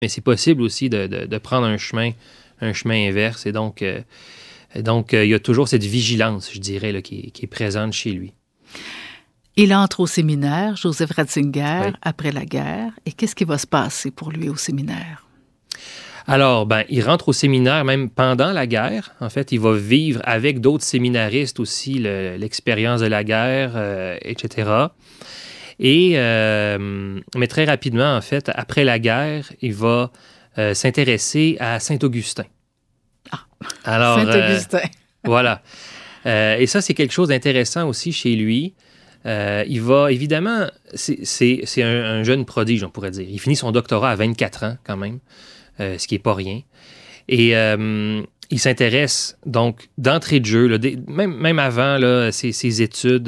Mais c'est possible aussi de prendre un chemin inverse. Et donc, il y a toujours cette vigilance, je dirais, là, qui est présente chez lui. Il entre au séminaire, Joseph Ratzinger, Oui. après la guerre. Et qu'est-ce qui va se passer pour lui au séminaire? Alors, il rentre au séminaire même pendant la guerre. En fait, il va vivre avec d'autres séminaristes aussi l'expérience de la guerre, etc. Mais très rapidement, en fait, après la guerre, il va s'intéresser à Saint-Augustin. Alors, Saint-Augustin. Voilà. Et ça, c'est quelque chose d'intéressant aussi chez lui. Il va, évidemment, c'est un jeune prodige, on pourrait dire. Il finit son doctorat à 24 ans, quand même, ce qui n'est pas rien. Et il s'intéresse, donc, d'entrée de jeu, là, même avant là, ses études,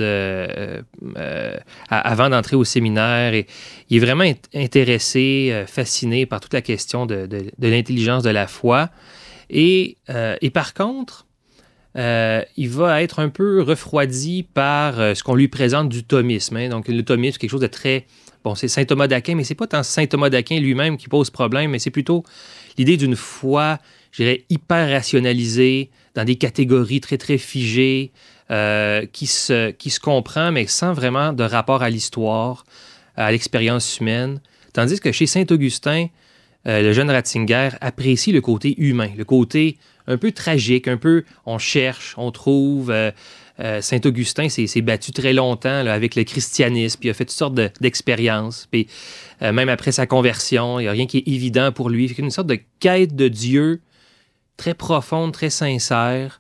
avant d'entrer au séminaire. Et il est vraiment intéressé, fasciné par toute la question de l'intelligence de la foi. Et par contre, il va être un peu refroidi par ce qu'on lui présente du thomisme. Hein. Donc, le thomisme, c'est quelque chose de très... Bon, c'est saint Thomas d'Aquin, mais c'est pas tant saint Thomas d'Aquin lui-même qui pose problème, mais c'est plutôt l'idée d'une foi, je dirais, hyper rationalisée, dans des catégories très, très figées, qui se comprend, mais sans vraiment de rapport à l'histoire, à l'expérience humaine. Tandis que chez Saint-Augustin, le jeune Ratzinger apprécie le côté humain, le côté un peu tragique, un peu on cherche, on trouve. Saint-Augustin s'est battu très longtemps là, avec le christianisme, puis il a fait toutes sortes d'expériences. Puis même après sa conversion, il n'y a rien qui est évident pour lui. C'est une sorte de quête de Dieu très profonde, très sincère,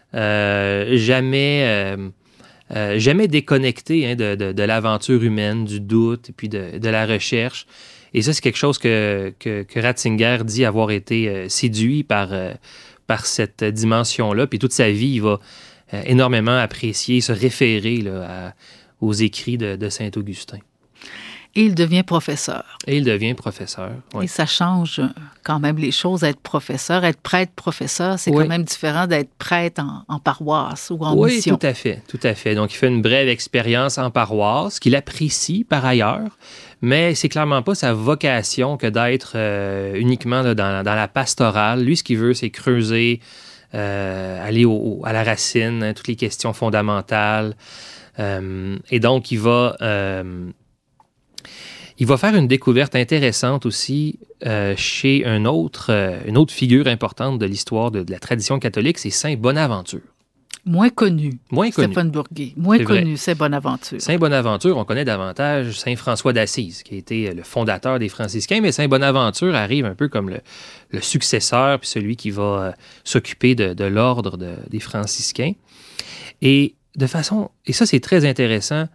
jamais déconnecté hein, de l'aventure humaine, du doute et puis de la recherche. Et ça, c'est quelque chose que Ratzinger dit avoir été séduit par cette dimension-là. Puis toute sa vie, il va énormément apprécier, se référer là, aux écrits de Saint-Augustin. Et il devient professeur. Et il devient professeur, oui. Et ça change quand même les choses, être professeur. Être prêtre-professeur, c'est quand même différent d'être prêtre en paroisse ou en mission. Oui, tout à fait. Donc, il fait une brève expérience en paroisse, qu'il apprécie par ailleurs, mais c'est clairement pas sa vocation que d'être uniquement là, dans la pastorale. Lui, ce qu'il veut, c'est creuser, aller à la racine, hein, toutes les questions fondamentales. Et donc, il va faire une découverte intéressante aussi chez une autre figure importante de l'histoire de la tradition catholique, c'est Saint Bonaventure. Moins connu. Stéphane Bourguet. Moins connu, Saint Bonaventure. Saint Bonaventure, on connaît davantage Saint François d'Assise, qui a été le fondateur des franciscains, mais Saint Bonaventure arrive un peu comme le successeur, puis celui qui va s'occuper de l'ordre des franciscains. Et ça c'est très intéressant,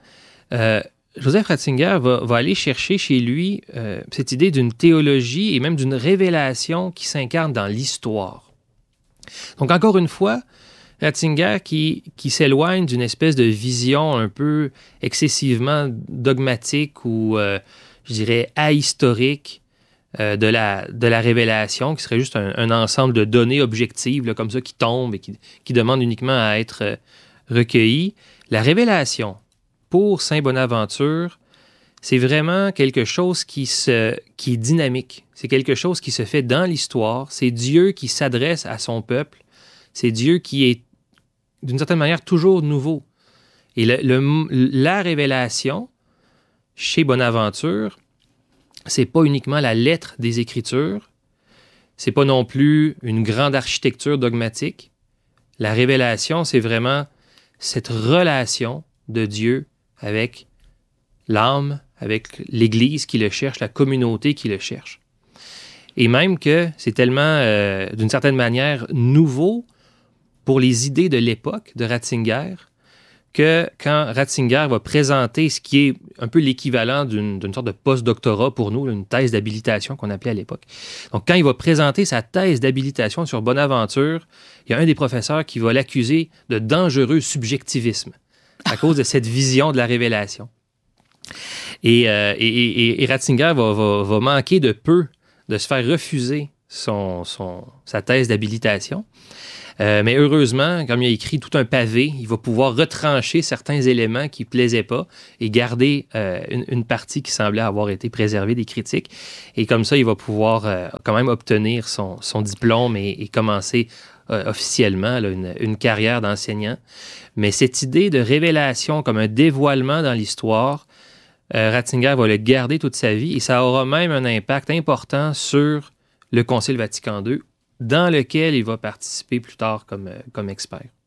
Joseph Ratzinger va aller chercher chez lui cette idée d'une théologie et même d'une révélation qui s'incarne dans l'histoire. Donc, encore une fois, Ratzinger qui s'éloigne d'une espèce de vision un peu excessivement dogmatique ou, je dirais, ahistorique de la révélation, qui serait juste un ensemble de données objectives là, comme ça qui tombent et qui demandent uniquement à être recueillies. La révélation, pour Saint Bonaventure, c'est vraiment quelque chose qui est dynamique. C'est quelque chose qui se fait dans l'histoire. C'est Dieu qui s'adresse à son peuple. C'est Dieu qui est, d'une certaine manière, toujours nouveau. Et la révélation, chez Bonaventure, c'est pas uniquement la lettre des Écritures. C'est pas non plus une grande architecture dogmatique. La révélation, c'est vraiment cette relation de Dieu avec l'âme, avec l'Église qui le cherche, la communauté qui le cherche. Et même que c'est tellement, d'une certaine manière, nouveau pour les idées de l'époque de Ratzinger, que quand Ratzinger va présenter ce qui est un peu l'équivalent d'une sorte de post-doctorat pour nous, une thèse d'habilitation qu'on appelait à l'époque. Donc, quand il va présenter sa thèse d'habilitation sur Bonaventure, il y a un des professeurs qui va l'accuser de dangereux subjectivisme à cause de cette vision de la révélation. Et Ratzinger va manquer de peu de se faire refuser sa thèse d'habilitation. Mais heureusement, comme il a écrit tout un pavé, il va pouvoir retrancher certains éléments qui ne plaisaient pas et garder une partie qui semblait avoir été préservée des critiques. Et comme ça, il va pouvoir quand même obtenir son diplôme et commencer officiellement là, une carrière d'enseignant. Mais cette idée de révélation comme un dévoilement dans l'histoire, Ratzinger va le garder toute sa vie et ça aura même un impact important sur le Concile Vatican II, dans lequel il va participer plus tard comme expert.